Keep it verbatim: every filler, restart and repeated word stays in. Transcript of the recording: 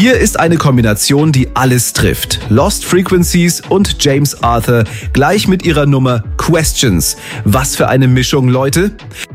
Hier ist eine Kombination, die alles trifft. Lost Frequencies und James Arthur gleich mit ihrer Nummer Questions. Was für eine Mischung, Leute?